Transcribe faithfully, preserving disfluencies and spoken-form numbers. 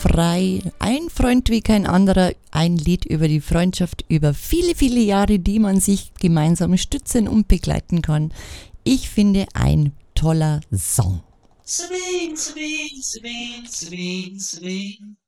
frei. Ein Freund wie kein anderer. Ein Lied über die Freundschaft über viele, viele Jahre, die man sich gemeinsam stützen und begleiten kann. Ich finde, ein toller Song. Sabine, Sabine, Sabine, Sabine, Sabine.